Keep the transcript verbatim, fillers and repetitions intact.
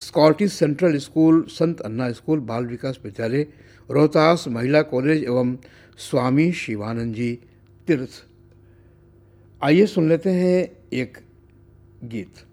Scottish central school, संत अन्ना school, बाल विकास विद्यालय, रोहतास महिला कॉलेज एवं स्वामी शिवानंद जी तीर्थ। आइए सुन लेते हैं एक गीत।